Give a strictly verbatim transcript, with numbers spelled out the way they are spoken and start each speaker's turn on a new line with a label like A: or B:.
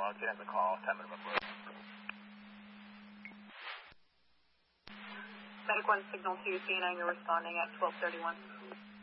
A: I'll get in the call. ten minute upload.
B: Medic one signal to C N A, you're responding at twelve thirty-one.